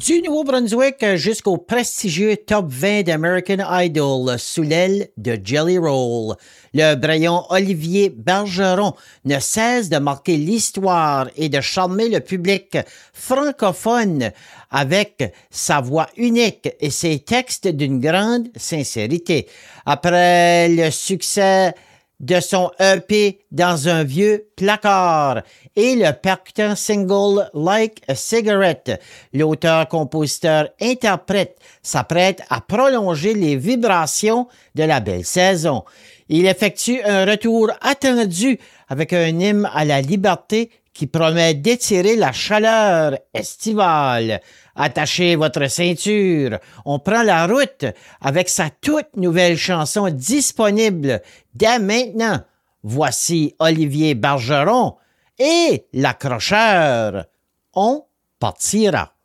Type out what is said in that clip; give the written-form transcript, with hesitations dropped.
Du Nouveau-Brunswick jusqu'au prestigieux Top 20 d'American Idol sous l'aile de Jelly Roll, le Braillon Olivier Bergeron ne cesse de marquer l'histoire et de charmer le public francophone avec sa voix unique et ses textes d'une grande sincérité. Après le succès de son EP Dans un vieux placard et le percutant single Like a Cigarette, l'auteur-compositeur-interprète s'apprête à prolonger les vibrations de la belle saison. Il effectue un retour attendu avec un hymne à la liberté qui promet d'étirer la chaleur estivale. Attachez votre ceinture, on prend la route avec sa toute nouvelle chanson disponible dès maintenant. Voici Olivier Bergeron et l'accrocheur. On partira.